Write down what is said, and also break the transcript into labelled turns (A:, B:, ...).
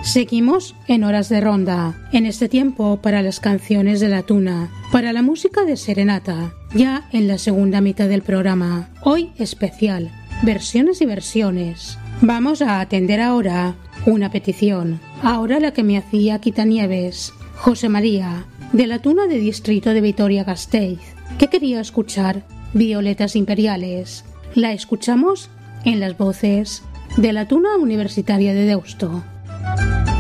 A: Seguimos en Horas de Ronda, en este tiempo para las canciones de la tuna, para la música de serenata, ya en la segunda mitad del programa, hoy especial, versiones y versiones. Vamos a atender ahora una petición, ahora la que me hacía Quitanieves, José María, de la tuna de distrito de Vitoria-Gasteiz, que quería escuchar Violetas Imperiales. La escuchamos en las voces de la tuna universitaria de Deusto.